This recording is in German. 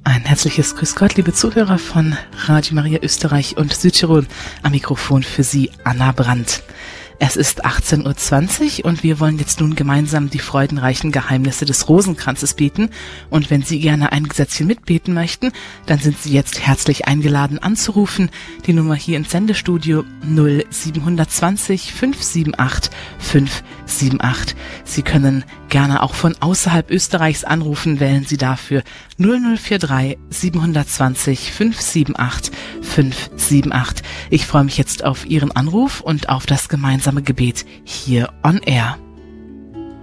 Ein herzliches Grüß Gott, liebe Zuhörer von Radio Maria Österreich und Südtirol. Am Mikrofon für Sie Anna Brandt. Es ist 18:20 Uhr und wir wollen jetzt nun gemeinsam die freudenreichen Geheimnisse des Rosenkranzes beten. Und wenn Sie gerne ein Gesetzchen mitbeten möchten, dann sind Sie jetzt herzlich eingeladen anzurufen. Die Nummer hier ins Sendestudio 0720 578 578. Sie können gerne auch von außerhalb Österreichs anrufen, wählen Sie dafür 0043 720 578 578. Ich freue mich jetzt auf Ihren Anruf und auf das gemeinsame Gebet hier on Air.